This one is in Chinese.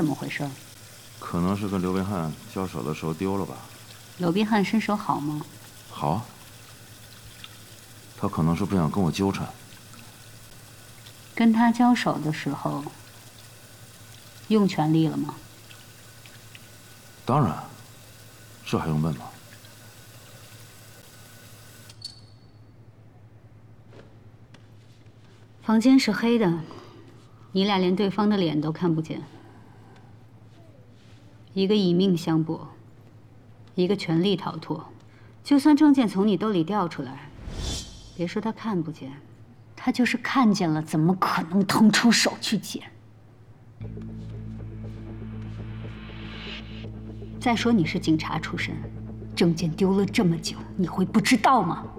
怎么回事？ 可能是跟刘宾汉交手的时候丢了吧。 刘宾汉身手好吗？ 好啊。他可能是不想跟我纠缠。 跟他交手的时候，用全力了吗？ 当然，这还用问吗？ 房间是黑的，你俩连对方的脸都看不见。一个以命相搏，一个全力逃脱。就算证件从你兜里掉出来，别说他看不见，他就是看见了，怎么可能腾出手去捡？再说你是警察出身，证件丢了这么久，你会不知道吗？